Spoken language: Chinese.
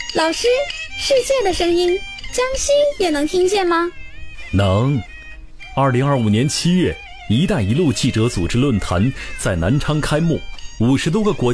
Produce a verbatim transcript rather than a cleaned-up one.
老师，世界的声音，江西也能听见吗？ 能。二零二五年七月，“一带一路”记者组织论坛在南昌开幕，五十多个国